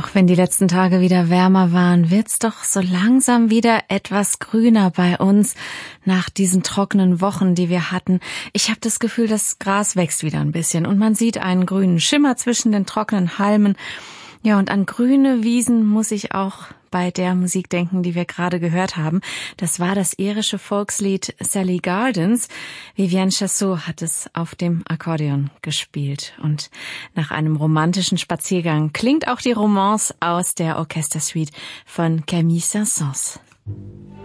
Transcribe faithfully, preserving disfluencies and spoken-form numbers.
Auch wenn die letzten Tage wieder wärmer waren, wird's doch so langsam wieder etwas grüner bei uns nach diesen trockenen Wochen, die wir hatten. Ich habe das Gefühl, das Gras wächst wieder ein bisschen und man sieht einen grünen Schimmer zwischen den trockenen Halmen. Ja, und an grüne Wiesen muss ich auch bei der Musik denken, die wir gerade gehört haben. Das war das irische Volkslied Sally Gardens. Vivienne Chassot hat es auf dem Akkordeon gespielt. Und nach einem romantischen Spaziergang klingt auch die Romance aus der Orchestersuite von Camille Saint-Saëns.